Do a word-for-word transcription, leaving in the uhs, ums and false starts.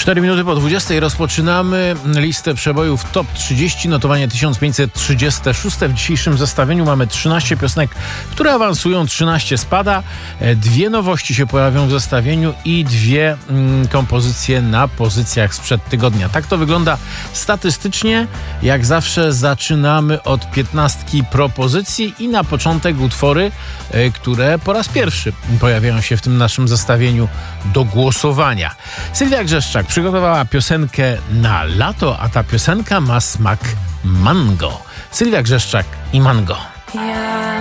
cztery minuty po dwudziestej rozpoczynamy listę przebojów Top trzydzieści, notowanie tysiąc pięćset trzydzieste szóste. W dzisiejszym zestawieniu mamy trzynaście piosenek, które awansują, trzynaście spada. Dwie nowości się pojawią w zestawieniu i dwie mm, kompozycje na pozycjach sprzed tygodnia. Tak to wygląda statystycznie. Jak zawsze zaczynamy od piętnastki propozycji i na początek utwory, y, które po raz pierwszy pojawiają się w tym naszym zestawieniu do głosowania. Sylwia Grzeszczak przygotowała piosenkę na lato, a ta piosenka ma smak mango. Sylwia Grzeszczak i mango. Ja